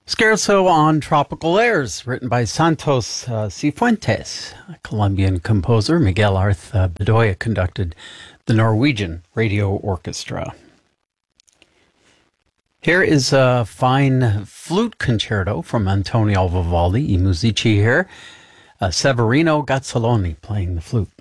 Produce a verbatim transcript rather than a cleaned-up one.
Scherzo on Tropical Airs, written by Santos uh, Cifuentes. Colombian composer Miguel Arth uh, Bedoya conducted the Norwegian Radio Orchestra. Here is a fine flute concerto from Antonio Vivaldi, I Musici here. Uh, Severino Gazzoloni playing the flute.